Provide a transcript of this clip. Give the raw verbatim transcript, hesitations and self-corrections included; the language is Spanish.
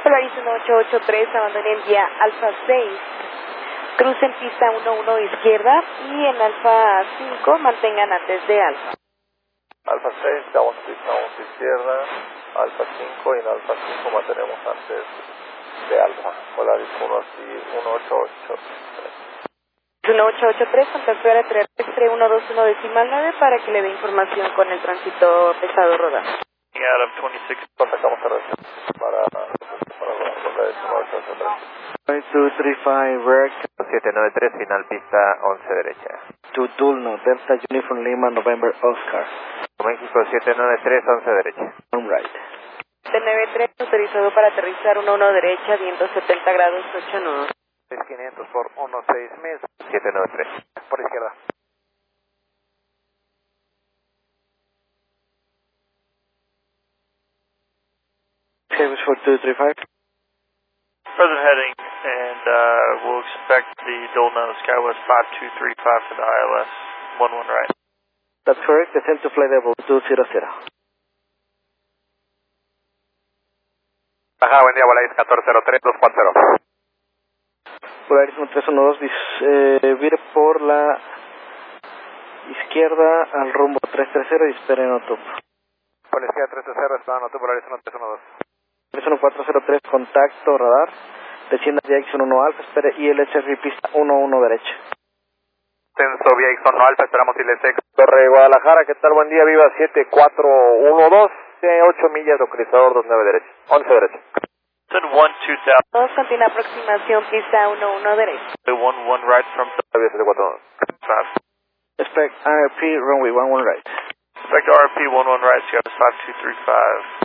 Polaris uno ocho ocho tres, abandonen vía Alfa seis. Crucen pista uno uno izquierda y en Alfa cinco mantengan antes de Alfa. Alfa seis, estamos en pista uno izquierda, Alfa cinco y en Alfa cinco mantenemos antes de Alfa. Polaris uno ocho ocho tres. uno ocho ocho tres, contacto área terrestre uno dos uno decimal nueve para que le dé información con el tránsito pesado rodado. Adam veintiséis, contactamos terrestre para, para Polaris uno ocho ocho tres. two three five, Rex. siete nueve tres, final pista once derecha. To Dulno, Delta Uniform Lima, November Oscar. México siete nueve tres, once derecha. On right. siete nueve tres, autorizado para aterrizar uno uno derecha, viento setenta grados, ocho nudos. seis quinientos por uno seis mil, siete nueve tres. Por izquierda. Service for two three five. Present heading, and uh, we'll expect the Dolno Skywest five two three five for the I L S, one one right. That's correct, descend to flight level two zero zero. Baja, buen día, Polaris catorce cero tres, dos cuatro cero. Polaris uno tres uno dos, eh, vire por la izquierda al rumbo tres tres cero y esperen otro. Policía tres tres cero, está tu Polaris uno tres uno dos. tres uno cuatro cero tres, contacto radar, descienda vía X uno Alfa, espere I L S R pista uno uno derecha. Censo vía X uno Alfa, esperamos I L S X. Torre Guadalajara, ¿qué tal? Buen día, Viva siete cuatro uno dos, ocho millas, localizador dos nueve derecha, once derecha. Send one two thousand. Dos, continúa aproximación pista uno uno derecha. one one right from Vía siete cuatro uno. Expect R P runway one one right. Expect R P one one right, Skywest five two three five.